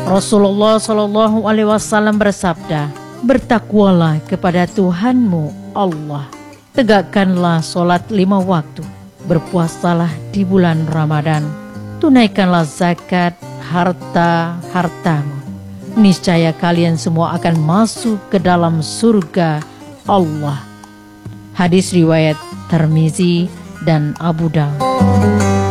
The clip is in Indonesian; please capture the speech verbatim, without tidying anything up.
Rasulullah Shallallahu Alaihi Wasallam bersabda, bertakwalah kepada Tuhanmu Allah, tegakkanlah sholat lima waktu, berpuasalah di bulan Ramadan, tunaikanlah zakat harta-hartamu, niscaya kalian semua akan masuk ke dalam surga Allah. Hadis riwayat Tirmizi dan Abu Dawud.